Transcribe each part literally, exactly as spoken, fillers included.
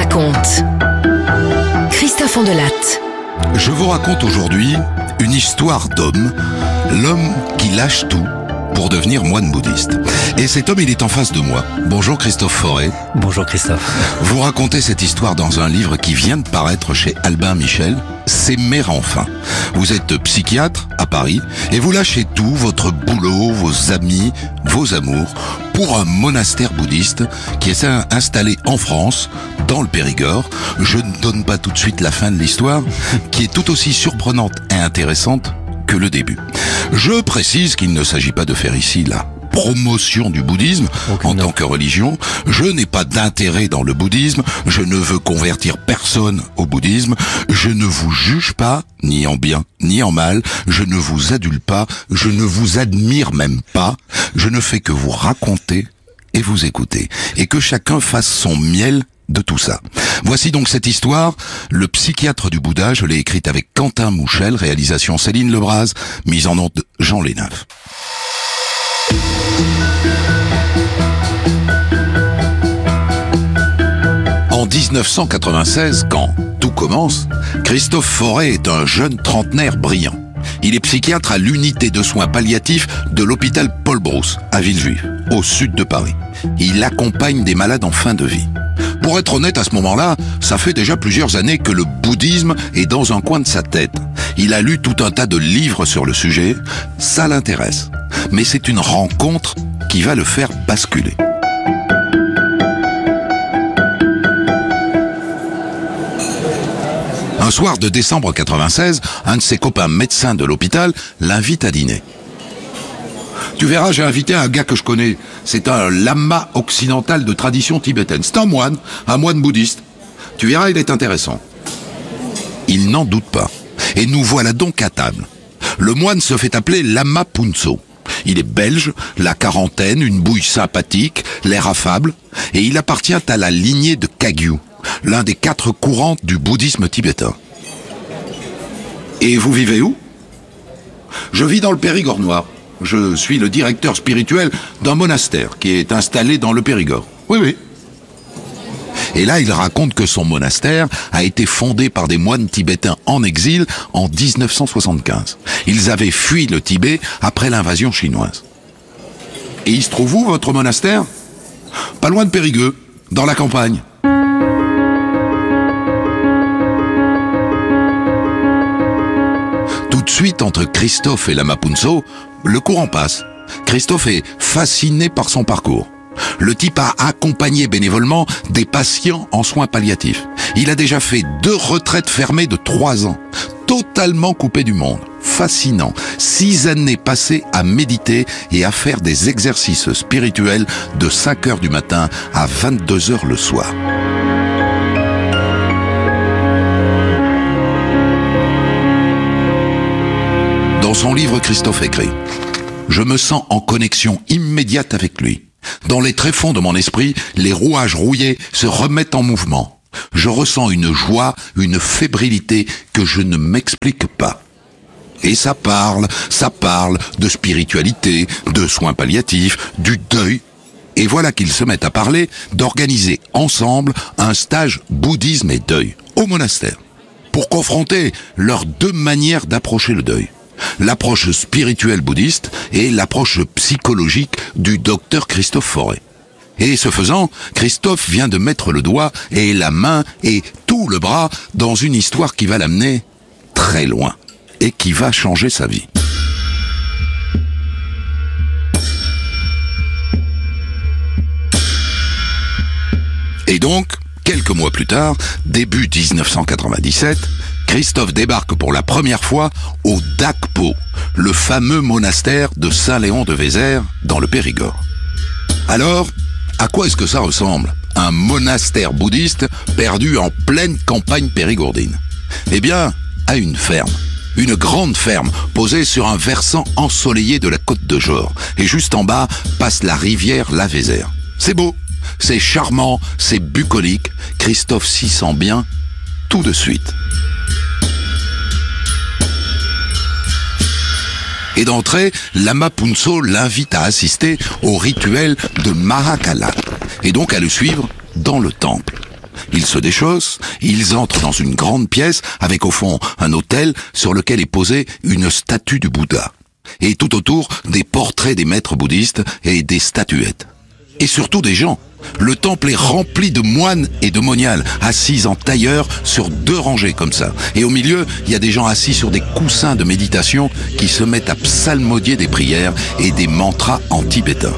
raconte. Christophe Ondelatte. Je vous raconte aujourd'hui une histoire d'homme, l'homme qui lâche tout pour devenir moine bouddhiste. Et cet homme, il est en face de moi. Bonjour Christophe Forêt. Bonjour Christophe. Vous racontez cette histoire dans un livre qui vient de paraître chez Albin Michel, S'aimer enfin. Vous êtes psychiatre à Paris et vous lâchez tout, votre boulot, vos amis, vos amours, pour un monastère bouddhiste qui est installé en France, dans le Périgord. Je ne donne pas tout de suite la fin de l'histoire, qui est tout aussi surprenante et intéressante que le début. Je précise qu'il ne s'agit pas de faire ici la promotion du bouddhisme en tant que religion. Je n'ai pas d'intérêt dans le bouddhisme, je ne veux convertir personne au bouddhisme, je ne vous juge pas, ni en bien, ni en mal, je ne vous adule pas, je ne vous admire même pas, je ne fais que vous raconter et vous écouter, et que chacun fasse son miel de tout ça. Voici donc cette histoire, Le psychiatre du Bouddha, je l'ai écrite avec Quentin Mouchel, réalisation Céline Lebras, mise en onde Jean Léneuf. En dix-neuf cent quatre-vingt-seize, quand tout commence, Christophe Forêt est un jeune trentenaire brillant. Il est psychiatre à l'unité de soins palliatifs de l'hôpital Paul Brousse, à Villejuif, au sud de Paris. Il accompagne des malades en fin de vie. Pour être honnête, à ce moment-là, ça fait déjà plusieurs années que le bouddhisme est dans un coin de sa tête. Il a lu tout un tas de livres sur le sujet, ça l'intéresse. Mais c'est une rencontre qui va le faire basculer. Un soir de décembre quatre-vingt-seize, un de ses copains médecins de l'hôpital l'invite à dîner. Tu verras, j'ai invité un gars que je connais. C'est un lama occidental de tradition tibétaine. C'est un moine, un moine bouddhiste. Tu verras, il est intéressant. Il n'en doute pas. Et nous voilà donc à table. Le moine se fait appeler Lama Punso. Il est belge, la quarantaine, une bouille sympathique, l'air affable, et il appartient à la lignée de Kagyu, l'un des quatre courants du bouddhisme tibétain. Et vous vivez où ? Je vis dans le Périgord noir. Je suis le directeur spirituel d'un monastère qui est installé dans le Périgord. Oui, oui. Et là, il raconte que son monastère a été fondé par des moines tibétains en exil en dix-neuf cent soixante-quinze. Ils avaient fui le Tibet après l'invasion chinoise. Et il se trouve où, votre monastère ? Pas loin de Périgueux, dans la campagne. Tout de suite, entre Christophe et Lama Punso, le courant passe. Christophe est fasciné par son parcours. Le type a accompagné bénévolement des patients en soins palliatifs. Il a déjà fait deux retraites fermées de trois ans, totalement coupé du monde. Fascinant. Six années passées à méditer et à faire des exercices spirituels de cinq heures du matin à vingt-deux heures le soir. Dans son livre, Christophe écrit « Je me sens en connexion immédiate avec lui. Dans les tréfonds de mon esprit, les rouages rouillés se remettent en mouvement. Je ressens une joie, une fébrilité que je ne m'explique pas. Et ça parle, ça parle de spiritualité, de soins palliatifs, du deuil. Et voilà qu'ils se mettent à parler d'organiser ensemble un stage bouddhisme et deuil au monastère, pour confronter leurs deux manières d'approcher le deuil. L'approche spirituelle bouddhiste et l'approche psychologique du docteur Christophe Forêt. Et ce faisant, Christophe vient de mettre le doigt et la main et tout le bras dans une histoire qui va l'amener très loin et qui va changer sa vie. Et donc, quelques mois plus tard, début dix-neuf cent quatre-vingt-dix-sept, Christophe débarque pour la première fois au Dakpo, le fameux monastère de Saint-Léon de Vézère, dans le Périgord. Alors, à quoi est-ce que ça ressemble ? Un monastère bouddhiste perdu en pleine campagne périgourdine. Eh bien, à une ferme. Une grande ferme posée sur un versant ensoleillé de la côte de Jor. Et juste en bas passe la rivière la Vézère. C'est beau, c'est charmant, c'est bucolique. Christophe s'y sent bien tout de suite. Et d'entrée, Lama Punso l'invite à assister au rituel de Mahakala, et donc à le suivre dans le temple. Ils se déchaussent, ils entrent dans une grande pièce avec au fond un autel sur lequel est posée une statue du Bouddha. Et tout autour, des portraits des maîtres bouddhistes et des statuettes. Et surtout des gens. Le temple est rempli de moines et de moniales, assis en tailleur sur deux rangées comme ça. Et au milieu, il y a des gens assis sur des coussins de méditation qui se mettent à psalmodier des prières et des mantras en tibétain.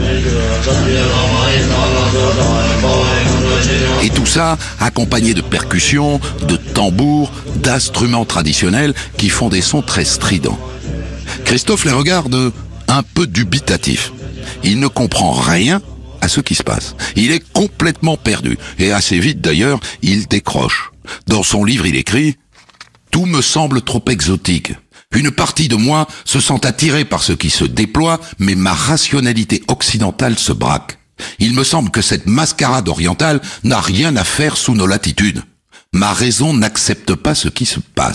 Et tout ça accompagné de percussions, de tambours, d'instruments traditionnels qui font des sons très stridents. Christophe les regarde un peu dubitatif. Il ne comprend rien à ce qui se passe. Il est complètement perdu. Et assez vite d'ailleurs, il décroche. Dans son livre, il écrit « Tout me semble trop exotique. Une partie de moi se sent attirée par ce qui se déploie, mais ma rationalité occidentale se braque. Il me semble que cette mascarade orientale n'a rien à faire sous nos latitudes. Ma raison n'accepte pas ce qui se passe. »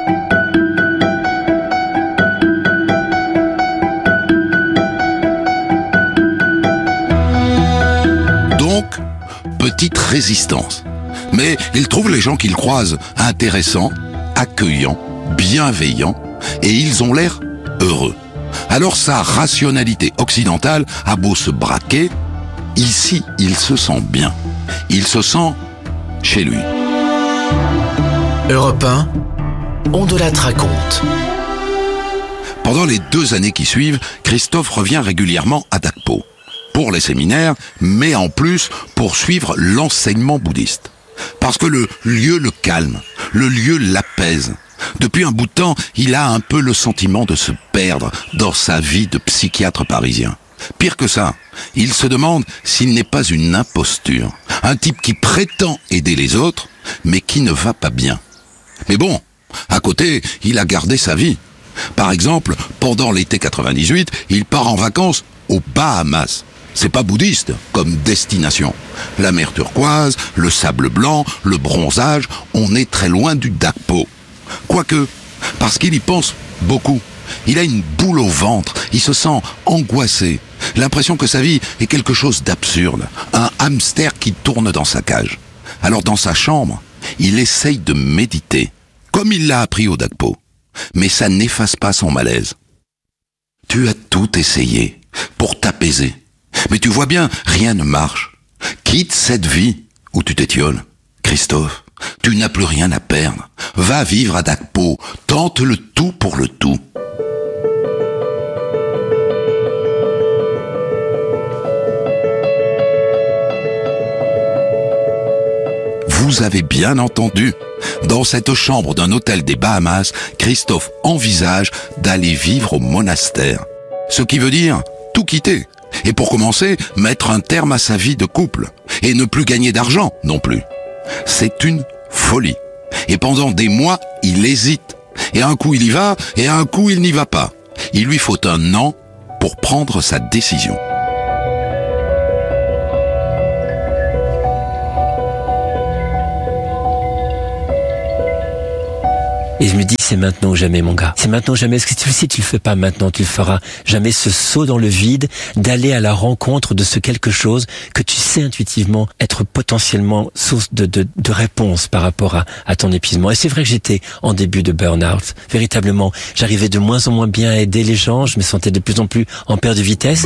Donc, petite résistance. Mais il trouve les gens qu'il croise intéressants, accueillants, bienveillants, et ils ont l'air heureux. Alors sa rationalité occidentale a beau se braquer, ici il se sent bien. Il se sent chez lui. Europe un, On de la raconte. Pendant les deux années qui suivent, Christophe revient régulièrement à Dakpo. Pour les séminaires, mais en plus pour suivre l'enseignement bouddhiste. Parce que le lieu le calme, le lieu l'apaise. Depuis un bout de temps, il a un peu le sentiment de se perdre dans sa vie de psychiatre parisien. Pire que ça, il se demande s'il n'est pas une imposture. Un type qui prétend aider les autres, mais qui ne va pas bien. Mais bon, à côté, il a gardé sa vie. Par exemple, pendant l'été quatre-vingt-dix-huit, il part en vacances aux Bahamas. C'est pas bouddhiste comme destination. La mer turquoise, le sable blanc, le bronzage, on est très loin du Dakpo. Quoique, parce qu'il y pense beaucoup. Il a une boule au ventre, il se sent angoissé. L'impression que sa vie est quelque chose d'absurde, un hamster qui tourne dans sa cage. Alors dans sa chambre, il essaye de méditer, comme il l'a appris au Dakpo. Mais ça n'efface pas son malaise. Tu as tout essayé pour t'apaiser. Mais tu vois bien, rien ne marche. Quitte cette vie où tu t'étioles. Christophe, tu n'as plus rien à perdre. Va vivre à Dakpo, tente le tout pour le tout. Vous avez bien entendu. Dans cette chambre d'un hôtel des Bahamas, Christophe envisage d'aller vivre au monastère. Ce qui veut dire tout quitter. Et pour commencer, mettre un terme à sa vie de couple. Et ne plus gagner d'argent non plus. C'est une folie. Et pendant des mois, il hésite. Et un coup il y va, et un coup il n'y va pas. Il lui faut un an pour prendre sa décision. Et je me dis, c'est maintenant ou jamais, mon gars. C'est maintenant ou jamais. Parce que tu, si tu le fais pas maintenant, tu le feras jamais. Ce saut dans le vide, d'aller à la rencontre de ce quelque chose que tu sais intuitivement être potentiellement source de, de, de réponse par rapport à, à ton épuisement. Et c'est vrai que j'étais en début de burn-out. Véritablement, j'arrivais de moins en moins bien à aider les gens. Je me sentais de plus en plus en perte de vitesse.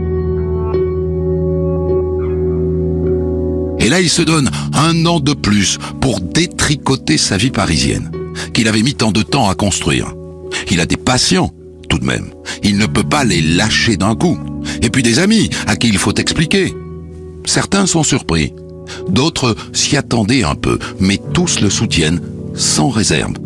Et là, il se donne un an de plus pour détricoter sa vie parisienne, qu'il avait mis tant de temps à construire. Il a des patients, tout de même. Il ne peut pas les lâcher d'un coup. Et puis des amis à qui il faut expliquer. Certains sont surpris. D'autres s'y attendaient un peu, mais tous le soutiennent sans réserve.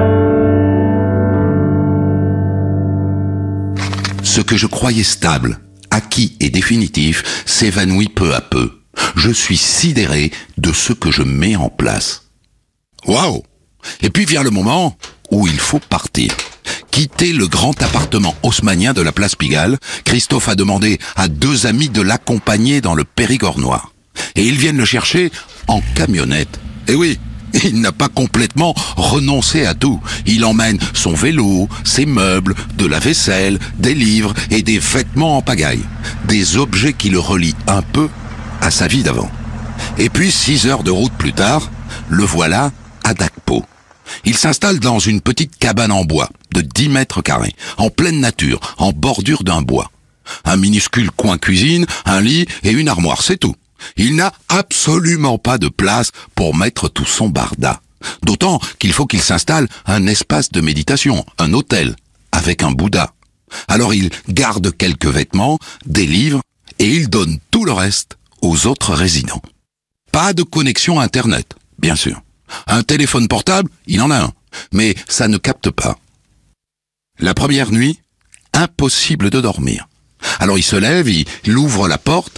Ce que je croyais stable, acquis et définitif, s'évanouit peu à peu. Je suis sidéré de ce que je mets en place. Waouh! Et puis vient le moment où il faut partir. Quitter le grand appartement haussmannien de la place Pigalle, Christophe a demandé à deux amis de l'accompagner dans le Périgord noir. Et ils viennent le chercher en camionnette. Et oui, il n'a pas complètement renoncé à tout. Il emmène son vélo, ses meubles, de la vaisselle, des livres et des vêtements en pagaille. Des objets qui le relient un peu à sa vie d'avant. Et puis, six heures de route plus tard, le voilà à Dakpo. Il s'installe dans une petite cabane en bois de dix mètres carrés, en pleine nature, en bordure d'un bois. Un minuscule coin cuisine, un lit et une armoire, c'est tout. Il n'a absolument pas de place pour mettre tout son barda. D'autant qu'il faut qu'il s'installe un espace de méditation, un hôtel, avec un Bouddha. Alors il garde quelques vêtements, des livres, et il donne tout le reste aux autres résidents. Pas de connexion Internet, bien sûr. Un téléphone portable, il en a un, mais ça ne capte pas. La première nuit, impossible de dormir. Alors il se lève, il ouvre la porte,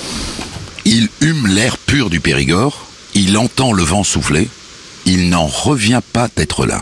il hume l'air pur du Périgord, il entend le vent souffler, il n'en revient pas d'être là.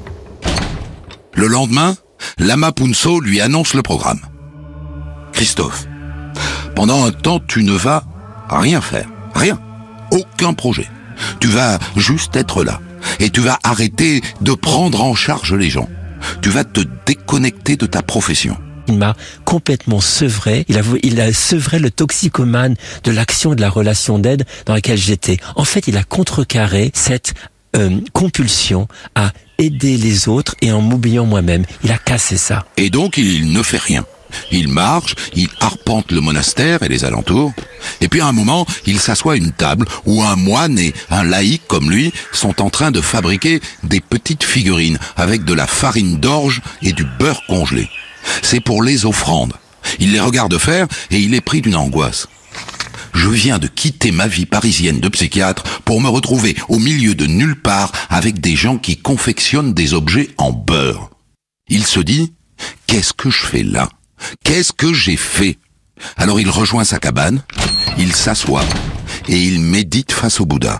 Le lendemain, Lama Phuntsho lui annonce le programme. Christophe, pendant un temps, tu ne vas rien faire, rien, aucun projet. Tu vas juste être là, et tu vas arrêter de prendre en charge les gens. Tu vas te déconnecter de ta profession. Il m'a complètement sevré, il a, il a sevré le toxicomane de l'action et de la relation d'aide dans laquelle j'étais. En fait, il a contrecarré cette euh, compulsion à aider les autres et en m'oubliant moi-même. Il a cassé ça. Et donc, il ne fait rien. Il marche, il arpente le monastère et les alentours, et puis à un moment, il s'assoit à une table où un moine et un laïc comme lui sont en train de fabriquer des petites figurines avec de la farine d'orge et du beurre congelé. C'est pour les offrandes. Il les regarde faire et il est pris d'une angoisse. Je viens de quitter ma vie parisienne de psychiatre pour me retrouver au milieu de nulle part avec des gens qui confectionnent des objets en beurre. Il se dit, qu'est-ce que je fais là ? Qu'est-ce que j'ai fait ? Alors il rejoint sa cabane, il s'assoit et il médite face au Bouddha.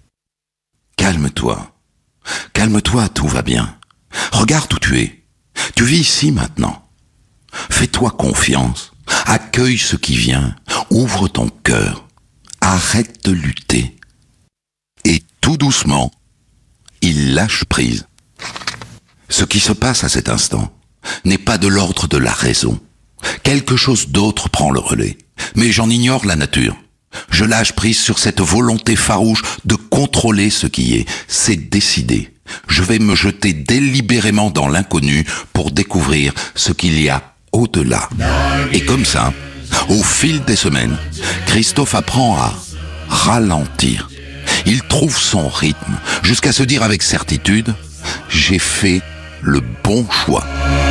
Calme-toi, calme-toi, tout va bien. Regarde où tu es. Tu vis ici maintenant. Fais-toi confiance, accueille ce qui vient, ouvre ton cœur, arrête de lutter. Et tout doucement, il lâche prise. Ce qui se passe à cet instant n'est pas de l'ordre de la raison. Quelque chose d'autre prend le relais, mais j'en ignore la nature. Je lâche prise sur cette volonté farouche de contrôler ce qui est. C'est décidé. Je vais me jeter délibérément dans l'inconnu pour découvrir ce qu'il y a au-delà. Et comme ça, au fil des semaines, Christophe apprend à ralentir. Il trouve son rythme, jusqu'à se dire avec certitude, j'ai fait le bon choix.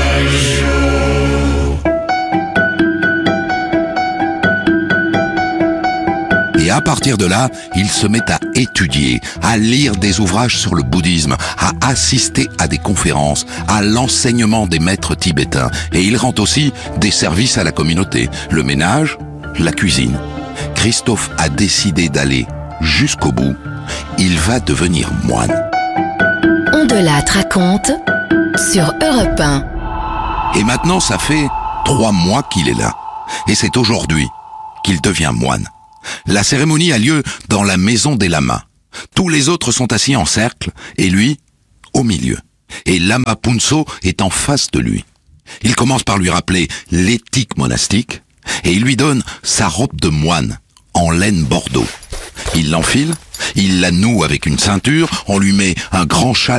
Et à partir de là, il se met à étudier, à lire des ouvrages sur le bouddhisme, à assister à des conférences, à l'enseignement des maîtres tibétains. Et il rend aussi des services à la communauté, le ménage, la cuisine. Christophe a décidé d'aller jusqu'au bout. Il va devenir moine. On de la raconte sur Europe un. Et maintenant, ça fait trois mois qu'il est là. Et c'est aujourd'hui qu'il devient moine. La cérémonie a lieu dans la maison des lamas. Tous les autres sont assis en cercle, et lui, au milieu. Et Lama Phuntsho est en face de lui. Il commence par lui rappeler l'éthique monastique, et il lui donne sa robe de moine, en laine bordeaux. Il l'enfile, il la noue avec une ceinture, on lui met un grand châle